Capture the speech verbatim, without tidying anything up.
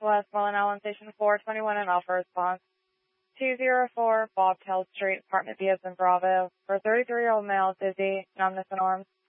West Mullen Allen Station four twenty-one and alpha response. two oh four Bobtail Street, apartment B as in Bravo. For a thirty-three-year-old male, dizzy, numbness in arms.